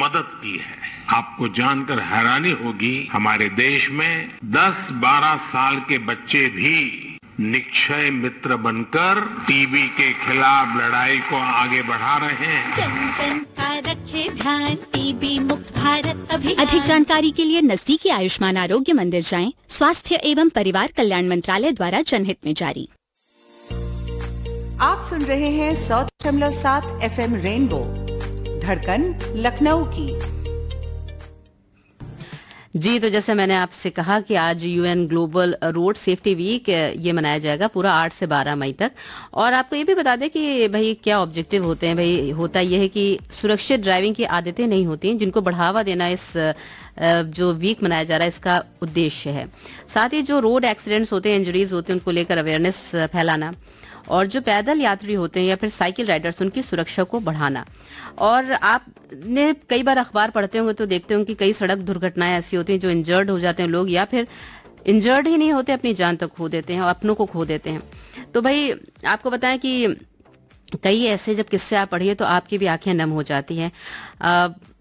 मदद की है। आपको जानकर हैरानी होगी, हमारे देश में 10-12 साल के बच्चे भी निक्षय मित्र बनकर टीबी के खिलाफ लड़ाई को आगे बढ़ा रहे हैं। जन जन का रखे ध्यान, टीबी मुक्त भारत अभियान। अधिक जानकारी के लिए नजदीकी आयुष्मान आरोग्य मंदिर जाएं। स्वास्थ्य एवं परिवार कल्याण मंत्रालय द्वारा जनहित में जारी। आप सुन रहे हैं 100.7 FM रेनबो, धड़कन लखनऊ की। जी, तो जैसे मैंने आपसे कहा कि आज UN global road safety week ये मनाया जाएगा पूरा 8 से 12 मई तक। और आपको ये भी बता दें कि भाई क्या ऑब्जेक्टिव होते हैं। भाई होता यह है कि सुरक्षित ड्राइविंग की आदतें नहीं होती हैं, जिनको बढ़ावा देना इस जो वीक मनाया जा रहा है इसका उद्देश्य है। साथ ही जो रोड एक्सीडेंट्स होते हैं, इंजरीज होते हैं, उनको लेकर अवेयरनेस फैलाना, और जो पैदल यात्री होते हैं या फिर साइकिल राइडर्स उनकी सुरक्षा को बढ़ाना। और आपने कई बार अखबार पढ़ते होंगे तो देखते होंगे कि कई सड़क दुर्घटनाएं ऐसी होती हैं जो इंजर्ड हो जाते हैं लोग, या फिर इंजर्ड ही नहीं होते, अपनी जान तक खो देते हैं और अपनों को खो देते हैं। तो भाई आपको बताएं कि कई ऐसे जब किस्से आप पढ़िए तो आपकी भी आंखें नम हो जाती हैं।